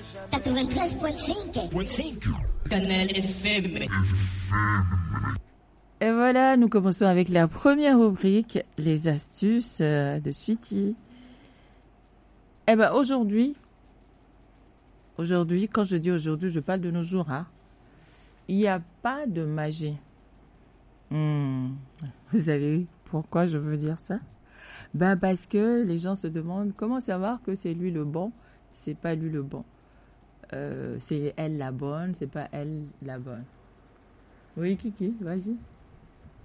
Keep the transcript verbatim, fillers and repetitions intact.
quatre-vingt-treize virgule cinq. Canal F M. Et voilà, nous commençons avec la première rubrique, les astuces euh, de Sweetie. Eh ben aujourd'hui, aujourd'hui, quand je dis aujourd'hui, je parle de nos jours, hein. Il n'y a pas de magie. Hmm. Vous savez pourquoi je veux dire ça? Ben parce que les gens se demandent comment savoir que c'est lui le bon, c'est pas lui le bon. Euh, c'est elle la bonne, c'est pas elle la bonne. Oui, Kiki, vas-y.